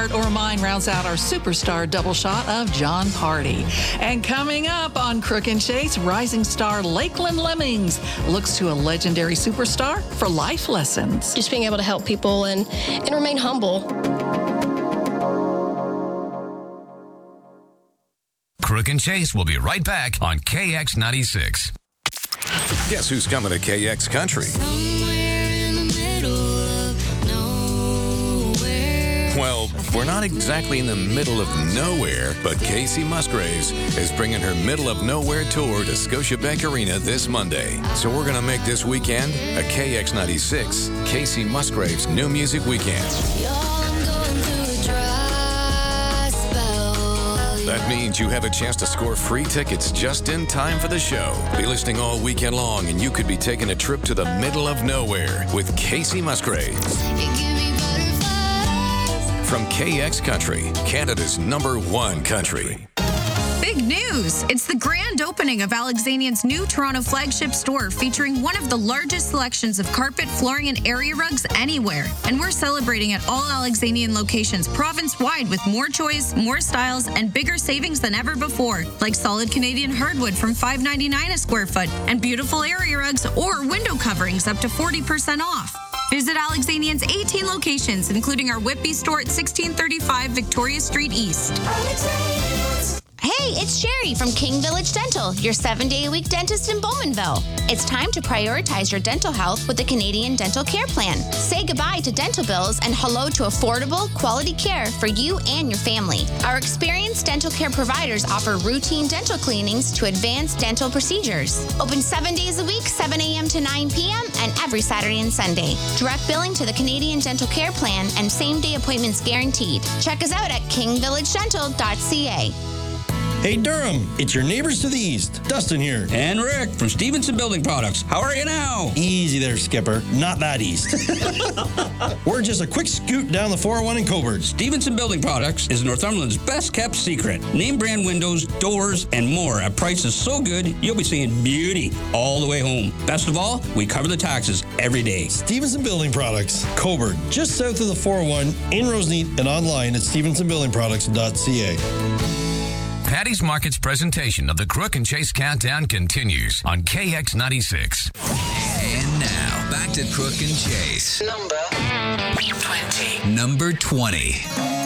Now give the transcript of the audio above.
heart or mind rounds out our superstar double shot of John Party. And coming up on Crook and Chase, rising star Lakeland Lemmings looks to a legendary superstar for life lessons. Just being able to help people and remain humble. Crook and Chase will be right back on KX96. Guess who's coming to KX Country? Well, we're not exactly in the middle of nowhere, but Casey Musgraves is bringing her Middle of Nowhere tour to Scotiabank Arena this Monday. So we're going to make this weekend a KX96 Casey Musgraves New Music Weekend. That means you have a chance to score free tickets just in time for the show. Be listening all weekend long, and you could be taking a trip to the middle of nowhere with Casey Musgraves. From KX Country, Canada's #1 country. Big news! It's the grand opening of Alexanian's new Toronto flagship store featuring one of the largest selections of carpet, flooring, and area rugs anywhere. And we're celebrating at all Alexanian locations province-wide with more choice, more styles, and bigger savings than ever before, like solid Canadian hardwood from $5.99 a square foot and beautiful area rugs or window coverings up to 40% off. Visit Alexanian's 18 locations, including our Whitby store at 1635 Victoria Street East. Hey, it's Sherry from King Village Dental, your 7-day-a-week dentist in Bowmanville. It's time to prioritize your dental health with the Canadian Dental Care Plan. Say goodbye to dental bills and hello to affordable, quality care for you and your family. Our experienced dental care providers offer routine dental cleanings to advanced dental procedures. Open 7 days a week, 7 a.m. to 9 p.m., and every Saturday and Sunday. Direct billing to the Canadian Dental Care Plan and same-day appointments guaranteed. Check us out at kingvillagedental.ca. Hey Durham, it's your neighbors to the east. Dustin here. And Rick from Stevenson Building Products. How are you now? Easy there, Skipper. Not that east. We're just a quick scoot down the 401 in Coburg. Stevenson Building Products is Northumberland's best kept secret. Name brand windows, doors, and more at prices so good you'll be seeing beauty all the way home. Best of all, we cover the taxes every day. Stevenson Building Products, Coburg, just south of the 401 in Roseneath and online at stevensonbuildingproducts.ca. Patty's Market's presentation of the Crook and Chase Countdown continues on KX96. And now, back to Crook and Chase. Number 20. Number 20.